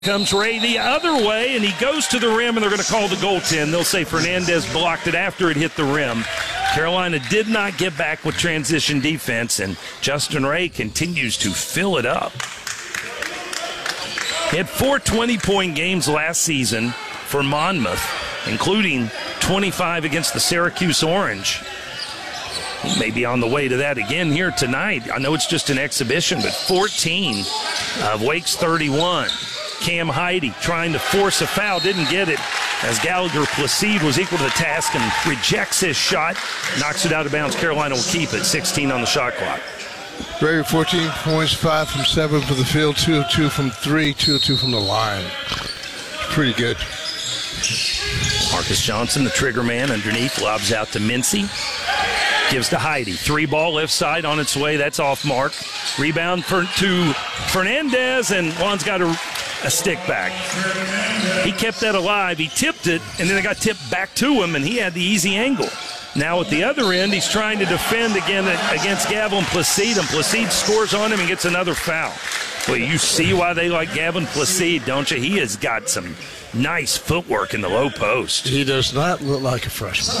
Comes Ray the other way, and he goes to the rim, and they're going to call the goaltend. They'll say Fernandez blocked it after it hit the rim. Carolina did not get back with transition defense, and Justin Ray continues to fill it up. He had 4 20-point games last season for Monmouth, including 25 against the Syracuse Orange. He may be on the way to that again here tonight. I know it's just an exhibition, but 14 of Wake's 31. Cam Heide trying to force a foul, didn't get it, as Gallagher Placide was equal to the task and rejects his shot, knocks it out of bounds. Carolina will keep it, 16 on the shot clock. Ray, 14 points, 5 from 7 for the field, 2 of 2 from 3, 2 of 2 from the line. Pretty good. Marcus Johnson, the trigger man, underneath, lobs out to Mincy. Gives to Heide. 3-ball left side on its way. That's off mark. Rebound to Fernandez, and Juan's got a stick back. He kept that alive. He tipped it, and then it got tipped back to him, and he had the easy angle. Now at the other end, he's trying to defend again against Gavin Placide, and Placide scores on him and gets another foul. Well, you see why they like Gavin Placide, don't you? He has got some nice footwork in the low post. He does not look like a freshman.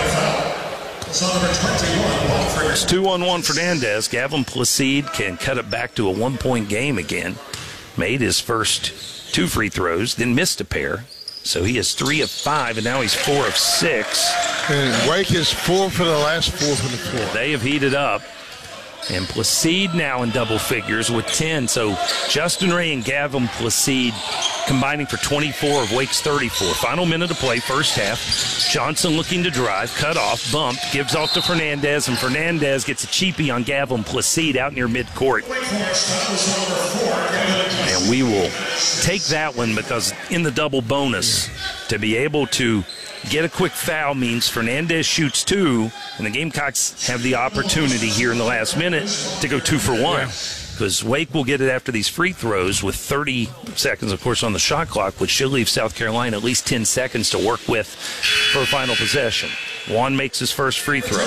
It's 2-on-1 Fernandez. Gavin Placide can cut it back to a 1-point game again. Made his first 2 free throws, then missed a pair. So he is 3 of 5, and now he's 4 of 6. And Wake is 4 for the last 4 from the floor. They have heated up. And Placide now in double figures with 10. So Justin Ray and Gavin Placide combining for 24 of Wake's 34. Final minute of play, first half. Johnson looking to drive, cut off, bumped, gives off to Fernandez, and Fernandez gets a cheapie on Gavin Placide out near midcourt. And we will take that one because in the double bonus, to be able to get a quick foul means Fernandez shoots 2, and the Gamecocks have the opportunity here in the last minute to go 2 for 1. Because Wake will get it after these free throws with 30 seconds, of course, on the shot clock, which should leave South Carolina at least 10 seconds to work with for a final possession. Juan makes his first free throw.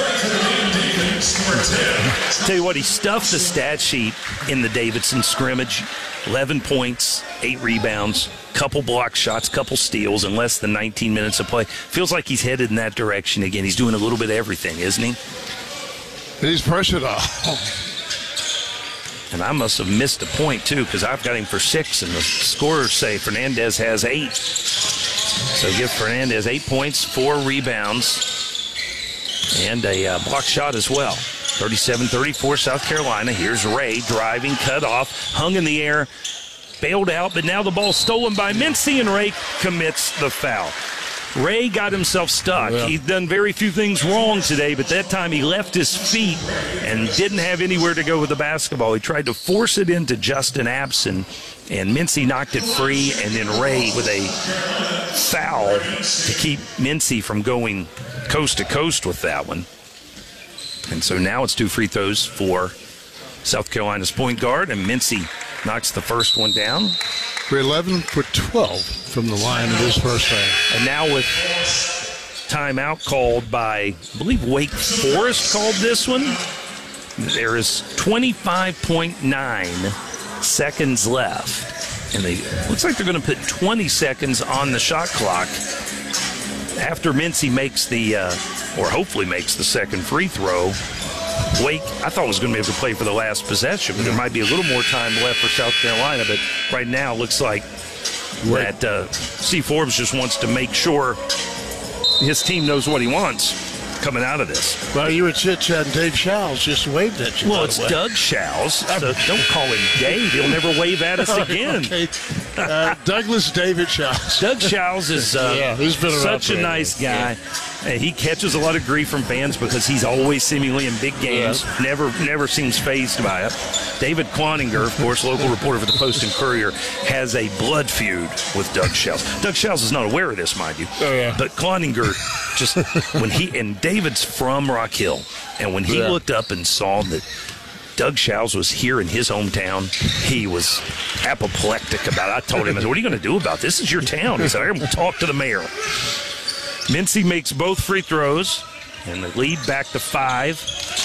Tell you what, he stuffed the stat sheet in the Davidson scrimmage. 11 points, 8 rebounds, couple block shots, couple steals in less than 19 minutes of play. Feels like he's headed in that direction again. He's doing a little bit of everything, isn't he? He's pressured off. And I must have missed a point, too, because I've got him for 6, and the scorers say Fernandez has 8. So give Fernandez 8 points, 4 rebounds, and a block shot as well. 37-34 South Carolina. Here's Ray driving, cut off, hung in the air, bailed out, but now the ball's stolen by Mincy, and Ray commits the foul. Ray got himself stuck. Yeah. He's done very few things wrong today, but that time he left his feet and didn't have anywhere to go with the basketball. He tried to force it into Justin Abson, and Mincy knocked it free, and then Ray with a foul to keep Mincy from going coast to coast with that one. And so now it's 2 free throws for South Carolina's point guard, and Mincy knocks the first one down. For 11 for 12 from the line in this first half. And now with timeout called by, I believe Wake Forest called this one. There is 25.9 seconds left. And looks like they're going to put 20 seconds on the shot clock after Mincy makes or hopefully makes the second free throw. Wake, I thought was going to be able to play for the last possession, but there might be a little more time left for South Carolina. But right now, it looks like that C. Forbes just wants to make sure his team knows what he wants coming out of this. Well, you were chit-chatting. Dave Showles just waved at you. Well, it's Doug Showles, so don't call him Dave. He'll never wave at us again. Okay. Douglas David Showles. Doug Showles is he's been such a nice guy. Yeah. He catches a lot of grief from fans because he's always seemingly in big games, never seems fazed by it. David Cloninger, of course, local reporter for the Post and Courier, has a blood feud with Doug Showles. Doug Showles is not aware of this, mind you. Oh, yeah. But Cloninger, just when David's from Rock Hill, and when he looked up and saw that Doug Showles was here in his hometown, he was apoplectic about it. I told him, I said, what are you going to do about this? This is your town. He said, I'm going to talk to the mayor. Mincy makes both free throws, and the lead back to 5.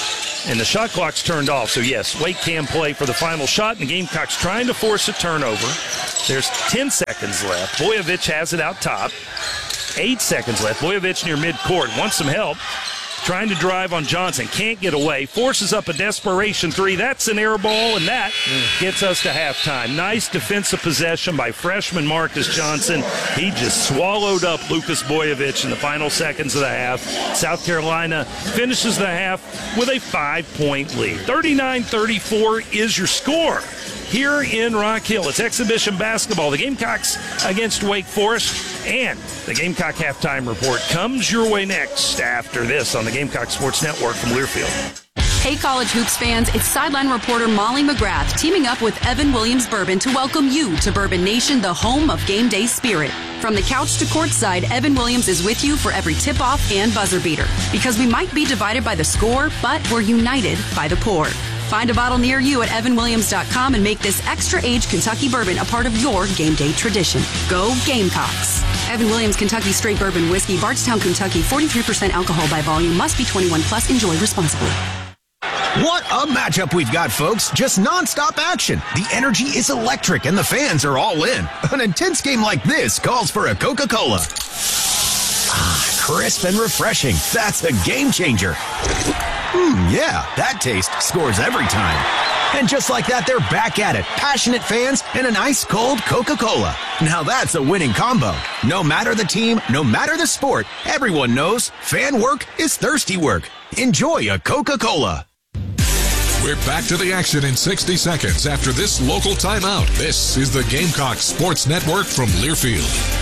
And the shot clock's turned off. So, yes, Wake can play for the final shot. And the Gamecocks trying to force a turnover. There's 10 seconds left. Boyovich has it out top. 8 seconds left. Boyovich near midcourt. Wants some help. Trying to drive on Johnson. Can't get away. Forces up a desperation three. That's an air ball, and that gets us to halftime. Nice defensive possession by freshman Marcus Johnson. He just swallowed up Lucas Boyovich in the final seconds of the half. South Carolina finishes the half with a 5-point lead. 39-34 is your score here in Rock Hill. It's exhibition basketball. The Gamecocks against Wake Forest. And the Gamecock halftime report comes your way next after this on the Gamecock Sports Network from Learfield. Hey, college hoops fans, it's sideline reporter Molly McGrath teaming up with Evan Williams Bourbon to welcome you to Bourbon Nation, the home of game day spirit. From the couch to courtside, Evan Williams is with you for every tip-off and buzzer beater. Because we might be divided by the score, but we're united by the pour. Find a bottle near you at evanwilliams.com and make this extra-aged Kentucky bourbon a part of your game day tradition. Go Gamecocks. Evan Williams Kentucky Straight Bourbon Whiskey, Bardstown, Kentucky, 43% alcohol by volume. Must be 21 plus. Enjoy responsibly. What a matchup we've got, folks. Just nonstop action. The energy is electric and the fans are all in. An intense game like this calls for a Coca-Cola. Crisp and refreshing. That's a game changer. Yeah, that taste scores every time. And just like that, they're back at it. Passionate fans and an ice-cold Coca-Cola. Now that's a winning combo. No matter the team, no matter the sport, everyone knows fan work is thirsty work. Enjoy a Coca-Cola. We're back to the action in 60 seconds after this local timeout. This is the Gamecock Sports Network from Learfield.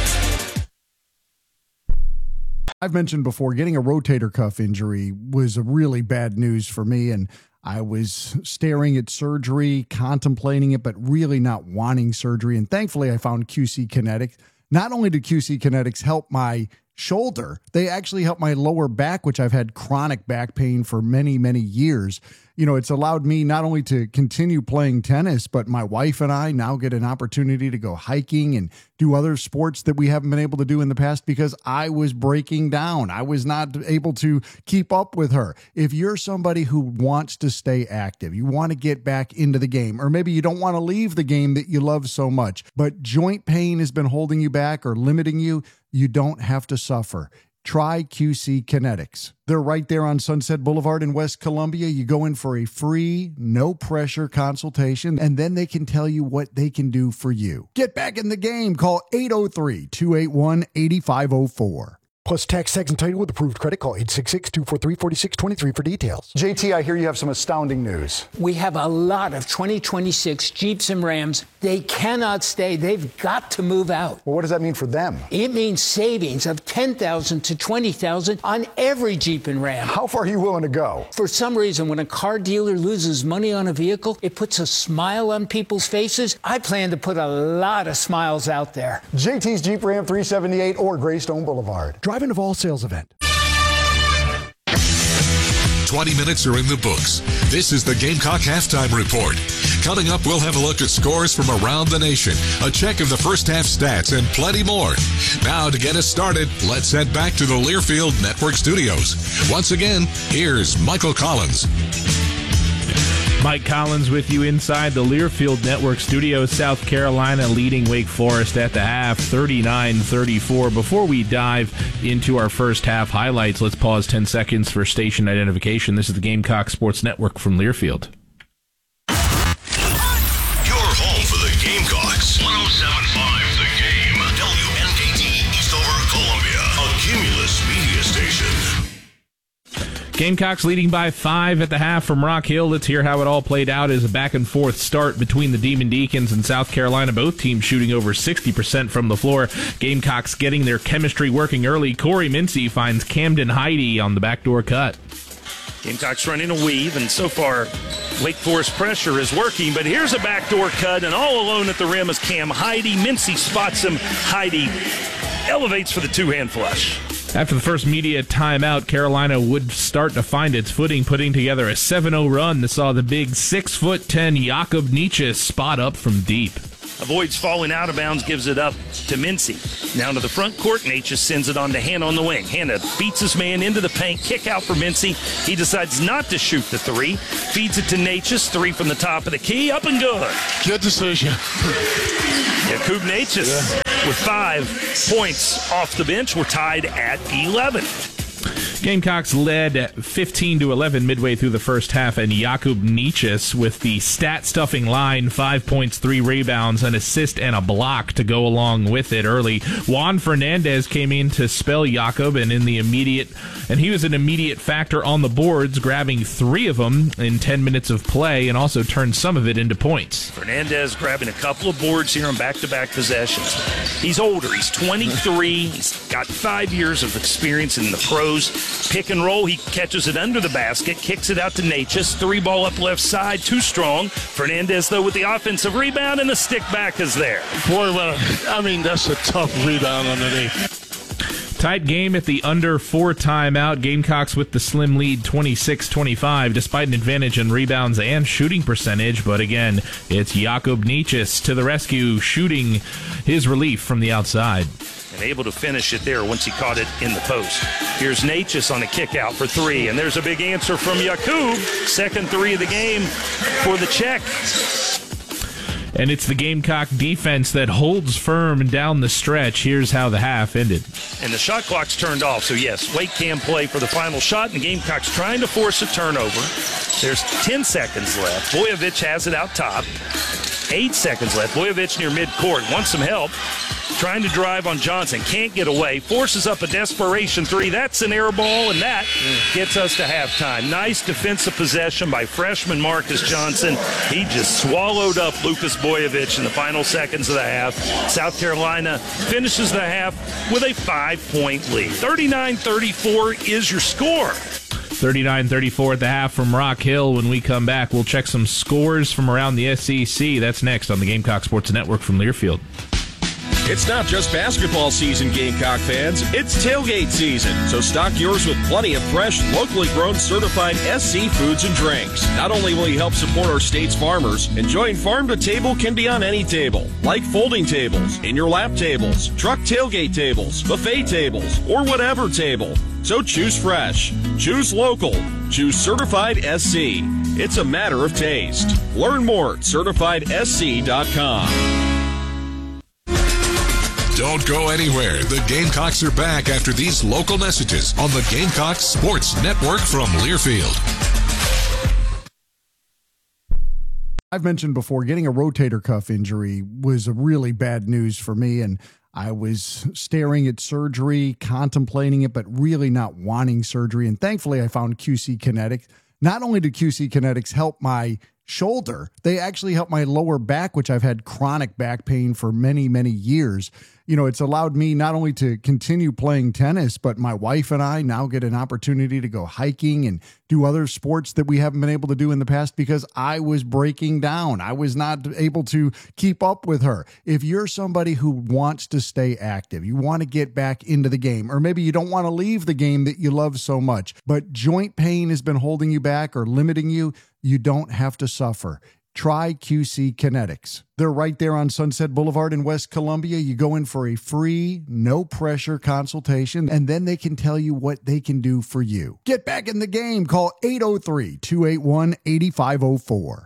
I've mentioned before, getting a rotator cuff injury was a really bad news for me, and I was staring at surgery, contemplating it, but really not wanting surgery. And thankfully, I found QC Kinetics. Not only did QC Kinetics help my shoulder, they actually helped my lower back, which I've had chronic back pain for many, many years. You know, it's allowed me not only to continue playing tennis, but my wife and I now get an opportunity to go hiking and do other sports that we haven't been able to do in the past because I was breaking down. I was not able to keep up with her. If you're somebody who wants to stay active, you want to get back into the game, or maybe you don't want to leave the game that you love so much, but joint pain has been holding you back or limiting you, you don't have to suffer. Try QC Kinetics. They're right there on Sunset Boulevard in West Columbia. You go in for a free, no-pressure consultation, and then they can tell you what they can do for you. Get back in the game. Call 803-281-8504. Plus tax and title with approved credit. Call 866-243-4623 for details. JT, I hear you have some astounding news. We have a lot of 2026 Jeeps and Rams. They cannot stay. They've got to move out. Well, what does that mean for them? It means savings of $10,000 to $20,000 on every Jeep and Ram. How far are you willing to go? For some reason, when a car dealer loses money on a vehicle, it puts a smile on people's faces. I plan to put a lot of smiles out there. JT's Jeep Ram 378 or Greystone Boulevard. Drive-in of all sales event. 20 minutes are in the books. This is the Gamecock Halftime Report. Coming up, we'll have a look at scores from around the nation, a check of the first half stats, and plenty more. Now, to get us started, let's head back to the Learfield Network studios. Once again, here's Michael Collins. Mike Collins with you inside the Learfield Network studios. South Carolina leading Wake Forest at the half, 39-34. Before we dive into our first half highlights, let's pause 10 seconds for station identification. This is the Gamecock Sports Network from Learfield. Your home for the Gamecocks. 107.5 The Game. WNKT Eastover, Columbia. A Cumulus media station. Gamecocks leading by 5 at the half from Rock Hill. Let's hear how it all played out as a back-and-forth start between the Demon Deacons and South Carolina. Both teams shooting over 60% from the floor. Gamecocks getting their chemistry working early. Corey Mincy finds Camden Heide on the backdoor cut. Gamecocks running a weave, and so far Wake Forest pressure is working, but here's a backdoor cut, and all alone at the rim is Cam Heide. Mincy spots him. Heide elevates for the two-hand flush. After the first media timeout, Carolina would start to find its footing, putting together a 7-0 run that saw the big 6'10" Jakob Nietzsche spot up from deep. avoids falling out of bounds, gives it up to Mincy. Now to the front court, Natchez sends it on to Hanna on the wing. Hanna beats his man into the paint, kick out for Mincy. He decides not to shoot the three, feeds it to Natchez, three from the top of the key, up and good. Good decision. Jakub Natchez with 5 points off the bench. We're tied at 11. Gamecocks led 15-11 midway through the first half, and Jakub Natchez with the stat-stuffing line, 5 points, 3 rebounds, an assist, and a block to go along with it early. Juan Fernandez came in to spell Jakub, and he was an immediate factor on the boards, grabbing 3 of them in 10 minutes of play, and also turned some of it into points. Fernandez grabbing a couple of boards here on back-to-back possessions. He's older. He's 23. He's got 5 years of experience in the pros. Pick and roll, he catches it under the basket, kicks it out to Natchez. 3 ball up left side, too strong. Fernandez, though, with the offensive rebound, and the stick back is there. Boy, that's a tough rebound underneath. Tight game at the under 4 timeout. Gamecocks with the slim lead 26-25, despite an advantage in rebounds and shooting percentage. But again, it's Jakub Natchez to the rescue, shooting his relief from the outside. And able to finish it there once he caught it in the post. Here's Natchez on a kick out for 3, and there's a big answer from Jakub. Second 3 of the game for the Czech. And it's the Gamecock defense that holds firm down the stretch. Here's how the half ended. And the shot clock's turned off, so yes, Wake can play for the final shot, and the Gamecocks trying to force a turnover. There's 10 seconds left. Bojovic has it out top. 8 seconds left. Bojovic near midcourt wants some help. Trying to drive on Johnson. Can't get away. Forces up a desperation 3. That's an air ball, and that gets us to halftime. Nice defensive possession by freshman Marcus Johnson. He just swallowed up Lucas Bojovic in the final seconds of the half. South Carolina finishes the half with a 5-point lead. 39-34 is your score. 39-34 at the half from Rock Hill. When we come back, we'll check some scores from around the SEC. That's next on the Gamecock Sports Network from Learfield. It's not just basketball season, Gamecock fans. It's tailgate season. So stock yours with plenty of fresh, locally grown, certified SC foods and drinks. Not only will you help support our state's farmers, enjoying farm to table can be on any table, like folding tables, in your lap tables, truck tailgate tables, buffet tables, or whatever table. So choose fresh, choose local, choose certified SC. It's a matter of taste. Learn more at certifiedsc.com. Don't go anywhere. The Gamecocks are back after these local messages on the Gamecock Sports Network from Learfield. I've mentioned before, getting a rotator cuff injury was really bad news for me, and I was staring at surgery, contemplating it, but really not wanting surgery. And thankfully, I found QC Kinetics. Not only did QC Kinetics help my shoulder, they actually helped my lower back, which I've had chronic back pain for many, many years. You know, it's allowed me not only to continue playing tennis, but my wife and I now get an opportunity to go hiking and do other sports that we haven't been able to do in the past because I was breaking down. I was not able to keep up with her. If you're somebody who wants to stay active, you want to get back into the game, or maybe you don't want to leave the game that you love so much, but joint pain has been holding you back or limiting you, you don't have to suffer. Try QC Kinetics. They're right there on Sunset Boulevard in West Columbia. You go in for a free, no-pressure consultation, and then they can tell you what they can do for you. Get back in the game. Call 803-281-8504.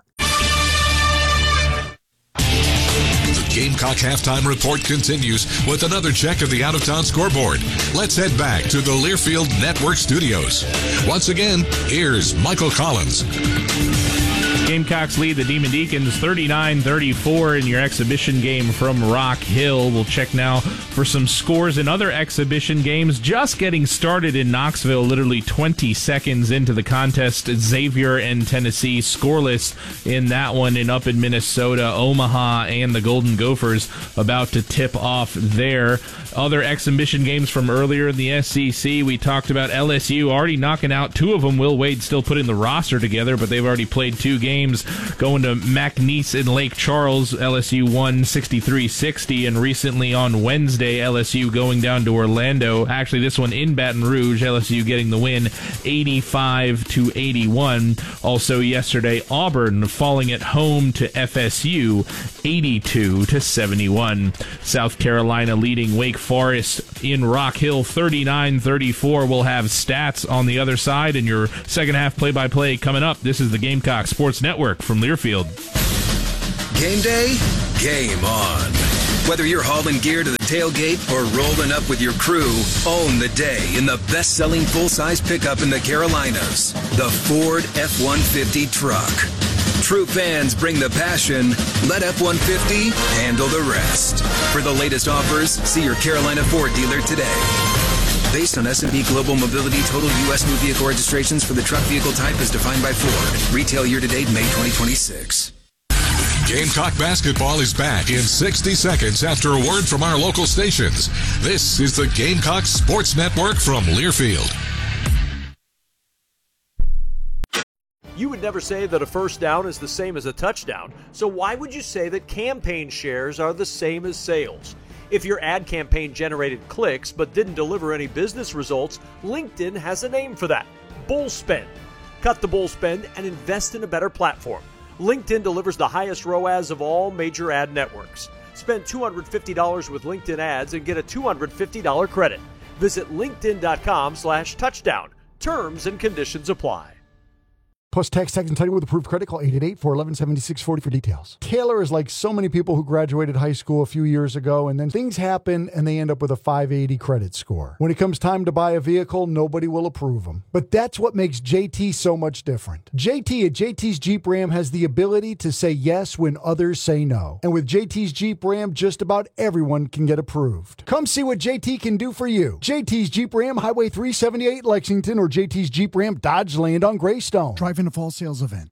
The Gamecock Halftime Report continues with another check of the out-of-town scoreboard. Let's head back to the Learfield Network studios. Once again, here's Michael Collins. Gamecocks lead the Demon Deacons 39-34 in your exhibition game from Rock Hill. We'll check now for some scores in other exhibition games. Just getting started in Knoxville, literally 20 seconds into the contest. Xavier and Tennessee scoreless in that one. And up in Minnesota, Omaha and the Golden Gophers about to tip off there. Other exhibition games from earlier in the SEC, we talked about LSU already knocking out 2 of them. Will Wade still putting the roster together, but they've already played 2 games. games going to McNeese and Lake Charles. LSU won 63-60, and recently on Wednesday, LSU going down to Orlando. Actually, this one in Baton Rouge, LSU getting the win 85-81. Also yesterday, Auburn falling at home to FSU 82-71. South Carolina leading Wake Forest in Rock Hill 39-34. We'll have stats on the other side and your second half play-by-play coming up. This is the Gamecock Sports Network from Learfield. Game day, game on. Whether you're hauling gear to the tailgate or rolling up with your crew, own the day in the best-selling full-size pickup in the Carolinas, the Ford F-150 truck. True fans bring the passion. Let F-150 handle the rest. For the latest offers, see your Carolina Ford dealer today. Based on S&P Global Mobility total U.S. new vehicle registrations for the truck vehicle type as defined by Ford. Retail year-to-date May 2026. Gamecock basketball is back in 60 seconds after a word from our local stations. This is the Gamecock Sports Network from Learfield. You would never say that a first down is the same as a touchdown, so why would you say that campaign shares are the same as sales? If your ad campaign generated clicks but didn't deliver any business results, LinkedIn has a name for that: bull spend. Cut the bull spend and invest in a better platform. LinkedIn delivers the highest ROAS of all major ad networks. Spend $250 with LinkedIn ads and get a $250 credit. Visit linkedin.com/touchdown. Terms and conditions apply. Plus tax and title with approved credit. Call 888-411-7640 for details. Taylor is like so many people who graduated high school a few years ago, and then things happen and they end up with a 580 credit score. When it comes time to buy a vehicle, nobody will approve them. But that's what makes JT so much different. JT at JT's Jeep Ram has the ability to say yes when others say no. And with JT's Jeep Ram, just about everyone can get approved. Come see what JT can do for you. JT's Jeep Ram, Highway 378 Lexington, or JT's Jeep Ram Dodge Land on Greystone. Drive in a fall sales event.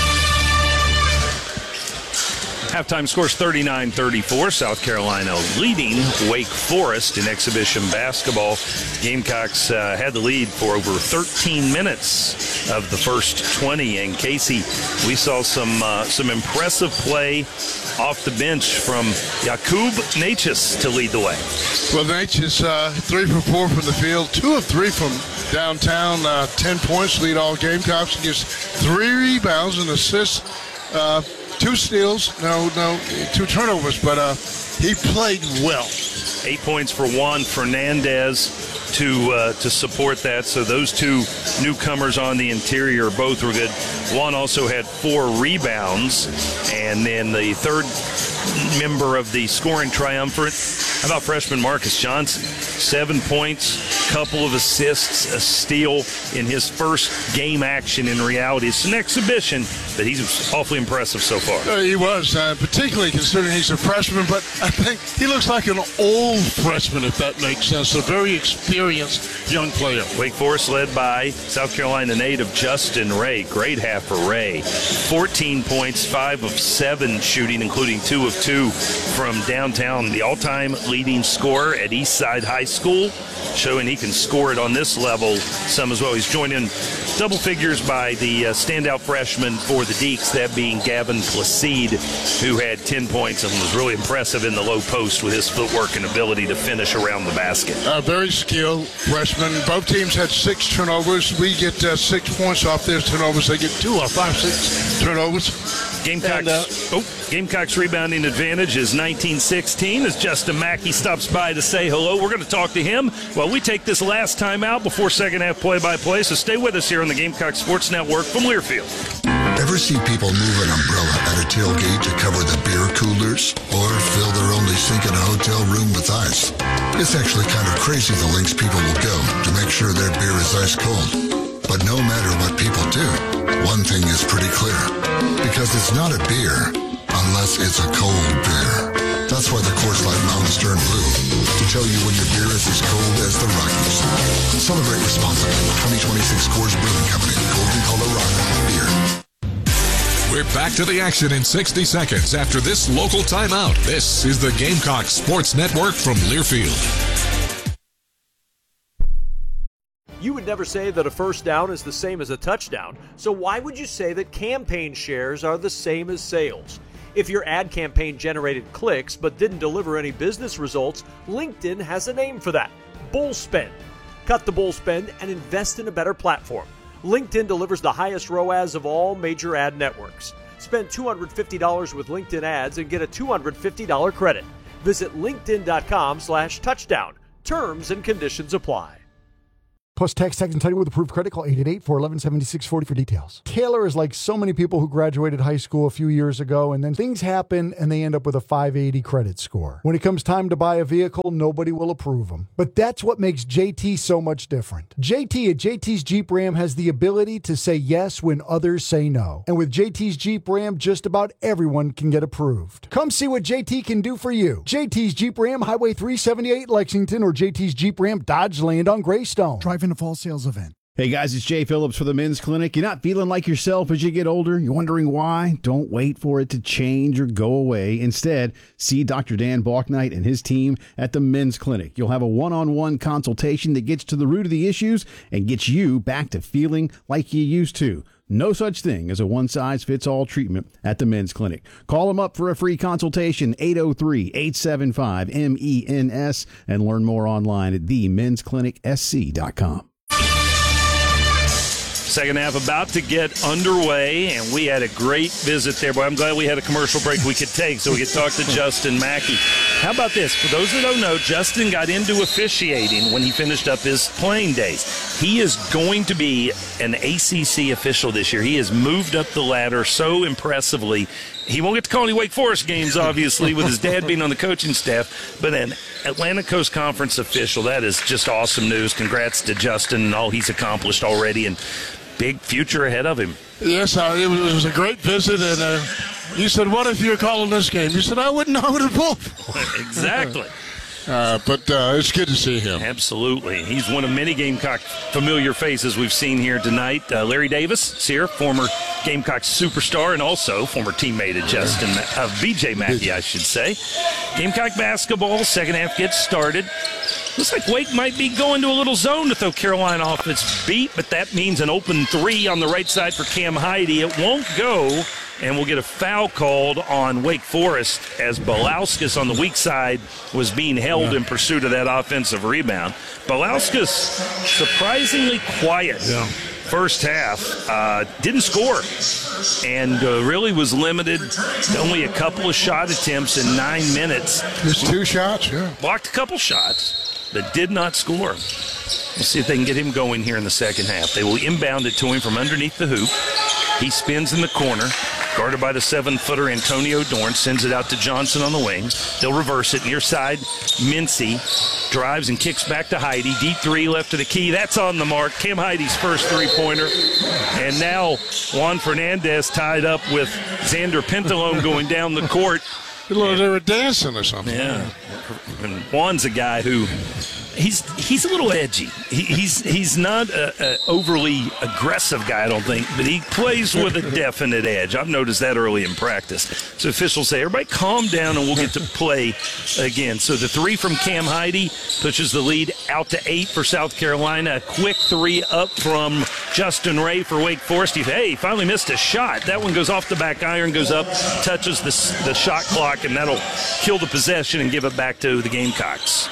Halftime scores 39-34. South Carolina leading Wake Forest in exhibition basketball. Gamecocks had the lead for over 13 minutes of the first 20. And Casey, we saw some impressive play off the bench from Jakub Natchez to lead the way. Well, Natchez 3 for 4 from the field, 2 of 3 from downtown. 10 points, lead all Gamecocks. He gets 3 rebounds and assists. 2 steals, no, 2 turnovers, but he played well. 8 points for Juan Fernandez to support that. So those 2 newcomers on the interior both were good. Juan also had 4 rebounds, and then the third member of the scoring triumvirate, how about freshman Marcus Johnson? 7 points, couple of assists, a steal in his first game action in reality. It's an exhibition, but he's awfully impressive so far. He was, particularly considering he's a freshman, but I think he looks like an old freshman, if that makes sense. A very experienced young player. Wake Forest led by South Carolina native Justin Ray. Great half for Ray. 14 points, 5 of 7 shooting, including 2 of 2 from downtown. The all-time leading scorer at Eastside High School, showing he can score it on this level some as well. He's joined in double figures by the standout freshman for the Deacs, that being Gavin Placide, who had 10 points and was really impressive in the low post with his footwork and ability to finish around the basket. Very skilled freshman. Both teams had 6 turnovers. We get 6 points off their turnovers. They get 2 or 5, 6 turnovers. Gamecocks rebounding advantage is 19-16 as Justin Mackey stops by to say hello. We're going to talk to him while we take this last time out before second half play-by-play. So stay with us here on the Gamecock Sports Network from Learfield. Ever see people move an umbrella at a tailgate to cover the beer coolers or fill their only sink in a hotel room with ice? It's actually kind of crazy the lengths people will go to make sure their beer is ice cold. But no matter what people do, one thing is pretty clear. Because it's not a beer unless it's a cold beer. That's why the Coors Light Mountains turn blue, to tell you when your beer is as cold as the Rockies. Celebrate responsibly. 2026 Coors Brewing Company, Golden, Colorado. Beer. We're back to the action in 60 seconds after this local timeout. This is the Gamecock Sports Network from Learfield. You would never say that a first down is the same as a touchdown, so why would you say that campaign shares are the same as sales? If your ad campaign generated clicks but didn't deliver any business results, LinkedIn has a name for that: bull spend. Cut the bull spend and invest in a better platform. LinkedIn delivers the highest ROAS of all major ad networks. Spend $250 with LinkedIn ads and get a $250 credit. Visit linkedin.com/touchdown. Terms and conditions apply. Plus tax and title with approved credit. Call 888-411-7640 for details. Taylor is like so many people who graduated high school a few years ago, and then things happen and they end up with a 580 credit score. When it comes time to buy a vehicle, nobody will approve them. But that's what makes JT so much different. JT at JT's Jeep Ram has the ability to say yes when others say no. And with JT's Jeep Ram, just about everyone can get approved. Come see what JT can do for you. JT's Jeep Ram, Highway 378 Lexington, or JT's Jeep Ram Dodge Land on Greystone. Drive in a fall sales event. Hey guys, it's Jay Phillips for the Men's Clinic. You're not feeling like yourself as you get older? You're wondering why? Don't wait for it to change or go away. Instead, see Dr. Dan Balknight and his team at the Men's Clinic. You'll have a one-on-one consultation that gets to the root of the issues and gets you back to feeling like you used to. No such thing as a one-size-fits-all treatment at the Men's Clinic. Call them up for a free consultation, 803-875-MENS, and learn more online at themensclinicsc.com. Second half about to get underway, and we had a great visit there. Boy, I'm glad we had a commercial break we could take so we could talk to Justin Mackey. How about this? For those that don't know, Justin got into officiating when he finished up his playing days. He is going to be an ACC official this year. He has moved up the ladder so impressively. He won't get to call any Wake Forest games, obviously, with his dad being on the coaching staff, but an Atlantic Coast Conference official. That is just awesome news. Congrats to Justin and all he's accomplished already, and big future ahead of him. Yes, it was a great visit, and you said, what if you were calling this game? You said, I wouldn't know who to vote for. Exactly. But it's good to see him. Absolutely. He's one of many Gamecock familiar faces we've seen here tonight. Larry Davis, here, former Gamecock superstar and also former teammate of BJ Mackey, I should say. Gamecock basketball, second half gets started. Looks like Wake might be going to a little zone to throw Carolina off its beat, but that means an open three on the right side for Cam Heide. It won't go, and we'll get a foul called on Wake Forest as Belauskas on the weak side was being held in pursuit of that offensive rebound. Belauskas surprisingly quiet. First half, didn't score, and really was limited to only a couple of shot attempts in 9 minutes. Just 2 shots, Blocked a couple shots, but did not score. We'll see if they can get him going here in the second half. They will inbound it to him from underneath the hoop. He spins in the corner, guarded by the 7-footer Antonio Dorn, sends it out to Johnson on the wing. They'll reverse it near side. Mincy drives and kicks back to Heide. Deep three left of the key. That's on the mark. Cam Heide's first three-pointer. And now Juan Fernandez tied up with Xander Pentalone going down the court. They were dancing or something. Yeah. And Juan's a guy who he's a little edgy. He's not an overly aggressive guy, I don't think, but he plays with a definite edge. I've noticed that early in practice. So officials say, everybody calm down and we'll get to play again. So the three from Cam Heide pushes the lead out to 8 for South Carolina. A quick three up from Justin Ray for Wake Forest. He finally missed a shot. That one goes off the back iron, goes up, touches the shot clock, and that'll kill the possession and give it back to the Gamecocks.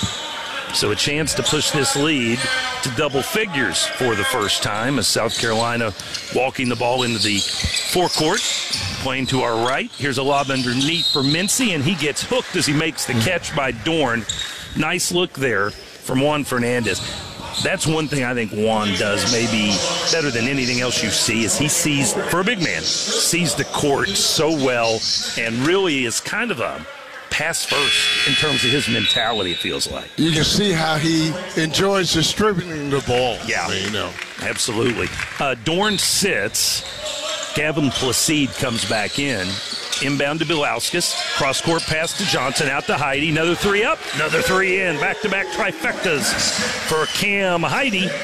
So a chance to push this lead to double figures for the first time as South Carolina walking the ball into the forecourt, playing to our right. Here's a lob underneath for Mincy, and he gets hooked as he makes the catch by Dorn. Nice look there from Juan Fernandez. That's one thing I think Juan does maybe better than anything else you see is he sees, for a big man, sees the court so well and really is kind of a pass first in terms of his mentality, it feels like. You can see how he enjoys distributing the ball. Yeah, absolutely. Dorn sits. Gavin Placide comes back in. Inbound to Belauskas. Cross-court pass to Johnson. Out to Heide. Another three up. Another three in. Back-to-back trifectas for Cam Heide.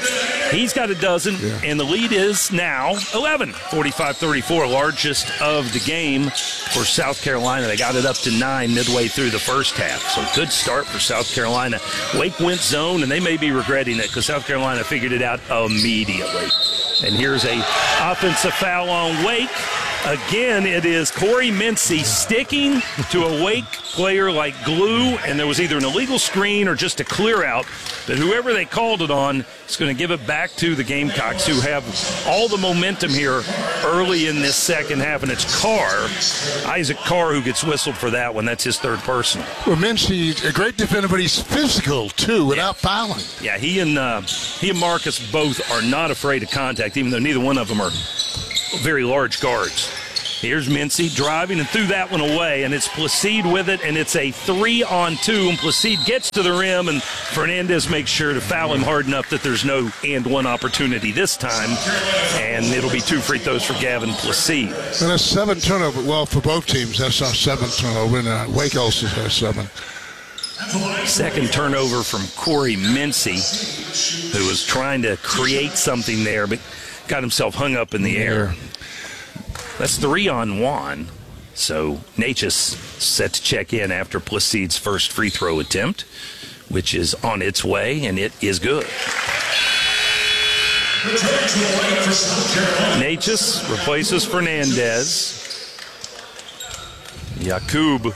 He's got a dozen, and the lead is now 11, 45-34, largest of the game for South Carolina. They got it up to 9 midway through the first half, so good start for South Carolina. Wake went zone, and they may be regretting it because South Carolina figured it out immediately. And here's a offensive foul on Wake. Again, it is Corey Mincy sticking to a Wake player like glue, and there was either an illegal screen or just a clear out. But whoever they called it on is going to give it back to the Gamecocks, who have all the momentum here early in this second half. And it's Carr, Isaac Carr, who gets whistled for that one. That's his third personal. Well, Mincy, a great defender, but he's physical, too, without fouling. Yeah, he and Marcus both are not afraid of contact, even though neither one of them are very large guards. Here's Mincy driving and threw that one away, and it's Placide with it, and it's a 3-on-2, and Placide gets to the rim, and Fernandez makes sure to foul him hard enough that there's no and-one opportunity this time, and it'll be 2 free throws for Gavin Placide. And that's 7 turnover. Well, for both teams, that's our 7th turnover, and Wake also has 7. Second turnover from Corey Mincy, who was trying to create something there, but got himself hung up in the air. That's 3 on Juan. So Natchez set to check in after Placide's first free throw attempt, which is on its way, and it is good. Natchez replaces Fernandez. Yakub,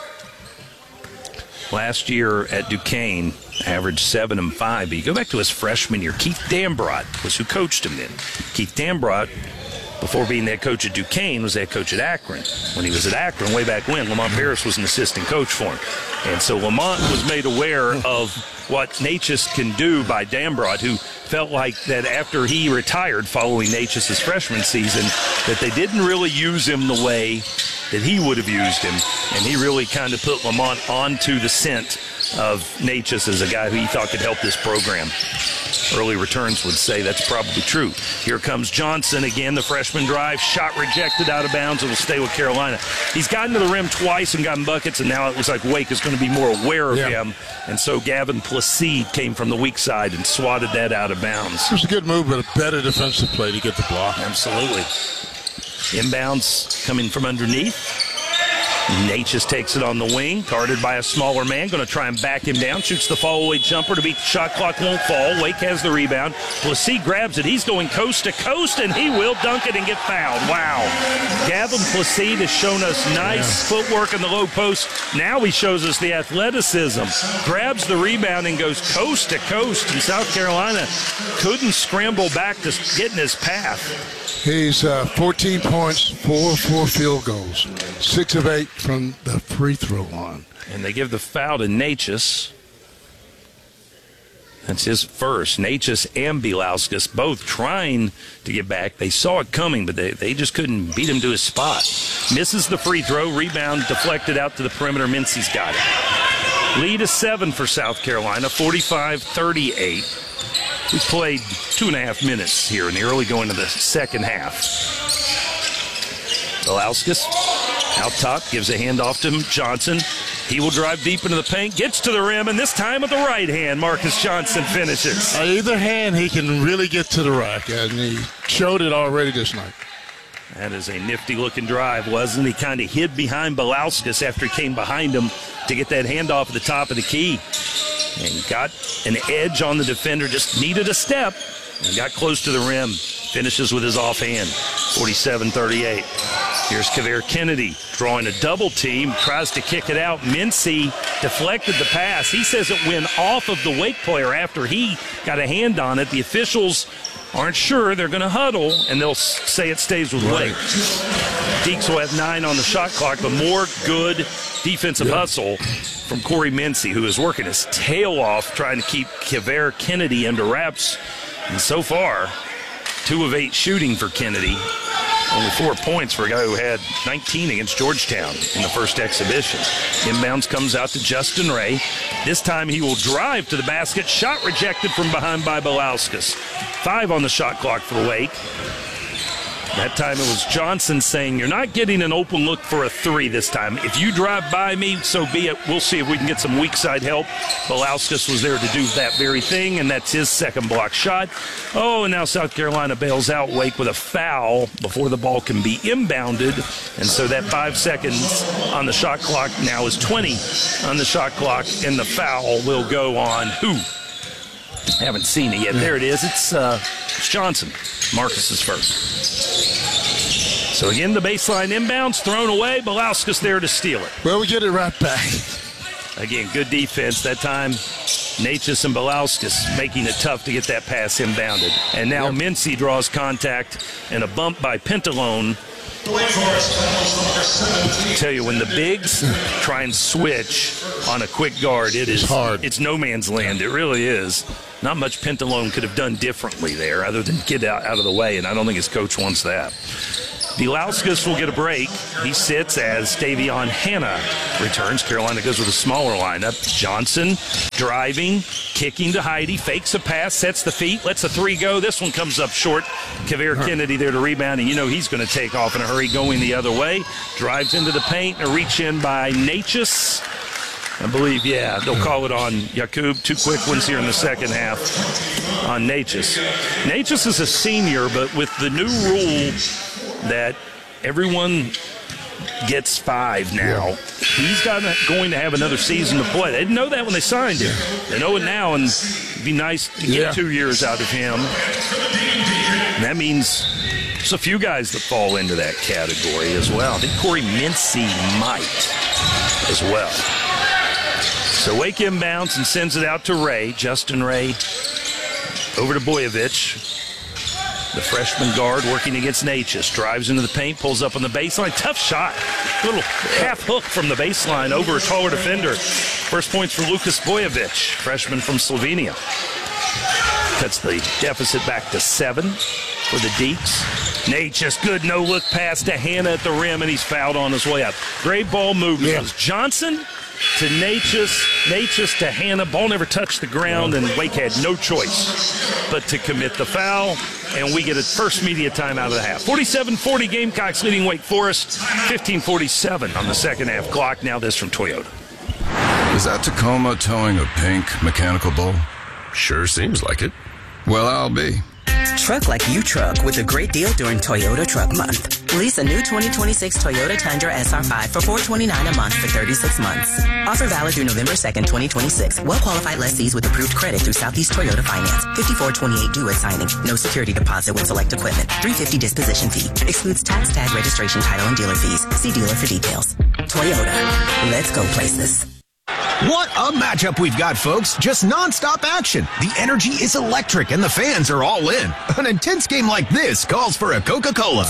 last year at Duquesne, averaged 7 and 5. But you go back to his freshman year, Keith Dambrot was who coached him then. Keith Dambrot, before being the head coach at Duquesne, was the head coach at Akron. When he was at Akron, way back when, Lamont Paris was an assistant coach for him. And so Lamont was made aware of what Natchez can do by Dambrot, who felt like that after he retired following Natchez's freshman season, that they didn't really use him the way that he would have used him. And he really kind of put Lamont onto the scent of Natchez as a guy who he thought could help this program. Early returns would say that's probably true. Here comes Johnson again, the freshman drive, shot rejected out of bounds. It'll stay with Carolina. He's gotten to the rim twice and gotten buckets, and now it looks like Wake is going to be more aware of him. And so Gavin Placide came from the weak side and swatted that out of bounds. It was a good move, but a better defensive play to get the block. Absolutely. Inbounds coming from underneath. Natchez takes it on the wing, guarded by a smaller man, going to try and back him down, shoots the fall-away jumper to beat the shot clock, won't fall. Wake has the rebound. Placide grabs it. He's going coast to coast, and he will dunk it and get fouled. Wow. Gavin Placide has shown us nice footwork in the low post. Now he shows us the athleticism. Grabs the rebound and goes coast to coast, and South Carolina couldn't scramble back to get in his path. He's 14 points, 4 field goals, 6 of 8 from the free throw line. And they give the foul to Natchez. That's his first. Natchez and Bielauskas both trying to get back. They saw it coming, but they just couldn't beat him to his spot. Misses the free throw. Rebound deflected out to the perimeter. Mincy's got it. Lead is 7 for South Carolina, 45-38. We played 2.5 minutes here in the early going to the second half. Bielauskas out top, gives a handoff to Johnson. He will drive deep into the paint, gets to the rim, and this time with the right hand, Marcus Johnson finishes. On either hand, he can really get to the rack, and he showed it already this night. That is a nifty-looking drive, wasn't he? Kind of hid behind Bielauskas after he came behind him to get that handoff at the top of the key. And got an edge on the defender, just needed a step, and got close to the rim. Finishes with his offhand, 47-38. Here's Kavere Kennedy drawing a double team, tries to kick it out. Mincy deflected the pass. He says it went off of the Wake player after he got a hand on it. The officials aren't sure. They're going to huddle, and they'll say it stays with Wake. Deeks will have 9 on the shot clock, but more good defensive hustle from Corey Mincy, who is working his tail off trying to keep Kavere Kennedy under wraps. And so far, 2 of 8 shooting for Kennedy. Only 4 points for a guy who had 19 against Georgetown in the first exhibition. Inbounds comes out to Justin Ray. This time he will drive to the basket. Shot rejected from behind by Bielauskas. 5 on the shot clock for Wake. That time it was Johnson saying, you're not getting an open look for a 3 this time. If you drive by me, so be it. We'll see if we can get some weak side help. Belauskas was there to do that very thing, and that's his second block shot. Oh, and now South Carolina bails out Wake with a foul before the ball can be inbounded. And so that 5 seconds on the shot clock now is 20 on the shot clock, and the foul will go on who? Haven't seen it yet. There it is. It's Johnson. Marcus's first. So again, the baseline inbounds, thrown away. Belauskas there to steal it. Well, we get it right back. Again, good defense that time. Natchez and Belauskas making it tough to get that pass inbounded. And now Mincy draws contact and a bump by Pentalone. I tell you, when the bigs try and switch on a quick guard, it is hard. It's no man's land. It really is. Not much Pentalone could have done differently there other than get out of the way, and I don't think his coach wants that. Belauskas will get a break. He sits as Davion Hanna returns. Carolina goes with a smaller lineup. Johnson driving, kicking to Heide, fakes a pass, sets the feet, lets a 3 go. This one comes up short. Kavere Kennedy there to rebound, and you know he's going to take off in a hurry going the other way. Drives into the paint, a reach in by Natchez. I believe, they'll call it on Yakub. 2 quick ones here in the second half on Natchez. Natchez is a senior, but with the new rule that everyone gets 5 now, he's going to have another season to play. They didn't know that when they signed him. They know it now, and it'd be nice to get 2 years out of him. And that means there's a few guys that fall into that category as well. I think Corey Mincy might as well. So Wake inbounds and sends it out to Ray. Justin Ray over to Boyovich. The freshman guard working against Natchez. Drives into the paint, pulls up on the baseline. Tough shot. Little half hook from the baseline over a taller defender. First points for Lucas Boyovich, freshman from Slovenia. Cuts the deficit back to 7 for the Deeks. Natchez, good no-look pass to Hanna at the rim, and he's fouled on his way out. Great ball movement. It was Johnson to Natchez to Hanna. Ball never touched the ground, and Wake had no choice but to commit the foul. And we get a first media timeout of the half. 47-40 Gamecocks leading Wake Forest. 15:47 on the second half clock. Now this from Toyota. Is that Tacoma towing a pink mechanical bull? Sure seems like it. Well, I'll be. Truck like you truck with a great deal during Toyota Truck Month. Lease a new 2026 Toyota Tundra SR5 for $429 a month for 36 months. Offer valid through November 2nd, 2026. Well-qualified lessees with approved credit through Southeast Toyota Finance. $54.28 due at signing. No security deposit when select equipment. $350 disposition fee. Excludes tax, tag, registration, title, and dealer fees. See dealer for details. Toyota. Let's go places. What a matchup we've got, folks. Just nonstop action. The energy is electric and the fans are all in. An intense game like this calls for a Coca-Cola.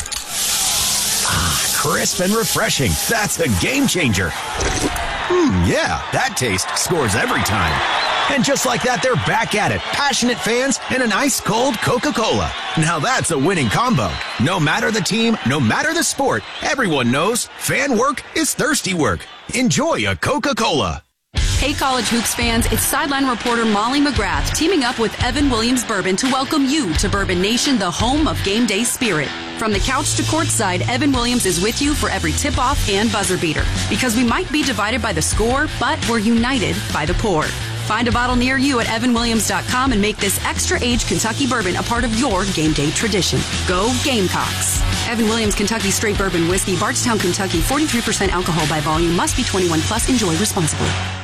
Crisp and refreshing. That's a game changer. Yeah, that taste scores every time. And just like that, they're back at it. Passionate fans and an ice-cold Coca-Cola. Now that's a winning combo. No matter the team, no matter the sport, everyone knows fan work is thirsty work. Enjoy a Coca-Cola. Hey, college hoops fans, it's sideline reporter Molly McGrath teaming up with Evan Williams Bourbon to welcome you to Bourbon Nation, the home of game day spirit. From the couch to courtside, Evan Williams is with you for every tip-off and buzzer beater. Because we might be divided by the score, but we're united by the pour. Find a bottle near you at evanwilliams.com and make this extra-aged Kentucky bourbon a part of your game day tradition. Go Gamecocks! Evan Williams Kentucky Straight Bourbon Whiskey, Bardstown, Kentucky, 43% alcohol by volume, must be 21 plus, enjoy responsibly.